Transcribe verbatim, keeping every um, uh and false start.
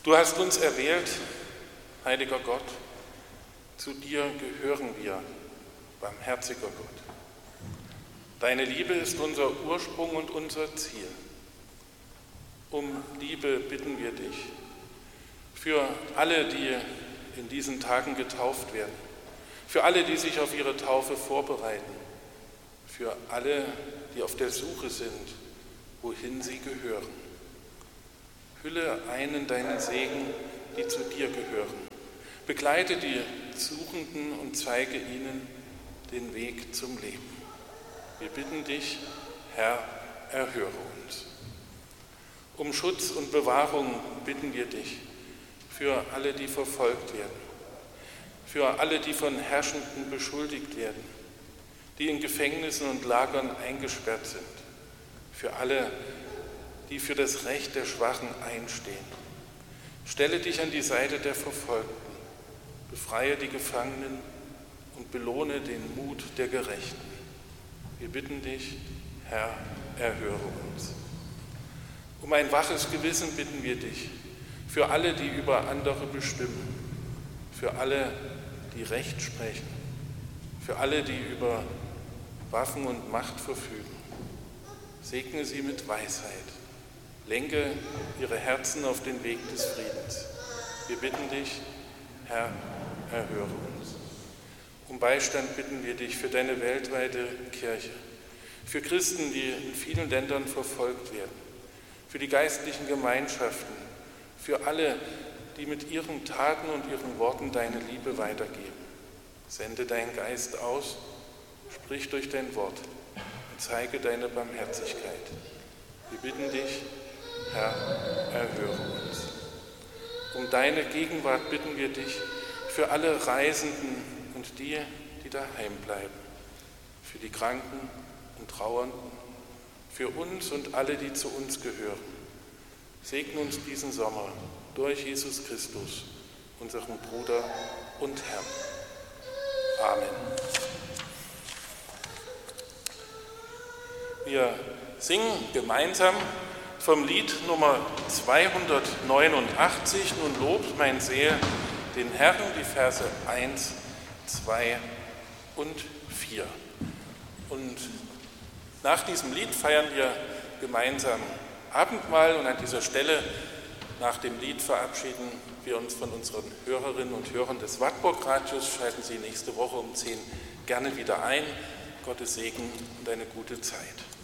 Du hast uns erwählt, heiliger Gott, zu dir gehören wir, barmherziger Gott. Deine Liebe ist unser Ursprung und unser Ziel. Um Liebe bitten wir dich für alle, die in diesen Tagen getauft werden, für alle, die sich auf ihre Taufe vorbereiten, für alle, die auf der Suche sind, wohin sie gehören. Hülle ein in deinen Segen, die zu dir gehören. Begleite die Suchenden und zeige ihnen den Weg zum Leben. Wir bitten dich, Herr, erhöre uns. Um Schutz und Bewahrung bitten wir dich für alle, die verfolgt werden, für alle, die von Herrschenden beschuldigt werden, die in Gefängnissen und Lagern eingesperrt sind, für alle, die für das Recht der Schwachen einstehen. Stelle dich an die Seite der Verfolgten, befreie die Gefangenen und belohne den Mut der Gerechten. Wir bitten dich, Herr, erhöre uns. Um ein waches Gewissen bitten wir dich, für alle, die über andere bestimmen, für alle, die Recht sprechen, für alle, die über Waffen und Macht verfügen. Segne sie mit Weisheit, lenke ihre Herzen auf den Weg des Friedens. Wir bitten dich, Herr, erhöre uns. Um Beistand bitten wir dich für deine weltweite Kirche, für Christen, die in vielen Ländern verfolgt werden, für die geistlichen Gemeinschaften, für alle, die mit ihren Taten und ihren Worten deine Liebe weitergeben. Sende deinen Geist aus, sprich durch dein Wort und zeige deine Barmherzigkeit. Wir bitten dich, Herr, erhöre uns. Um deine Gegenwart bitten wir dich für alle Reisenden und die, die daheim bleiben, für die Kranken und Trauernden, für uns und alle, die zu uns gehören. Segne uns diesen Sommer durch Jesus Christus, unseren Bruder und Herrn. Amen. Wir singen gemeinsam vom Lied Nummer zweihundertneunundachtzig, Nun lobt mein Seele den Herrn, die Verse eins, zwei und vier. Und nach diesem Lied feiern wir gemeinsam Abendmahl und an dieser Stelle, nach dem Lied, verabschieden wir uns von unseren Hörerinnen und Hörern des Wartburg-Radios. Schalten Sie nächste Woche um zehn gerne wieder ein. Gottes Segen und eine gute Zeit.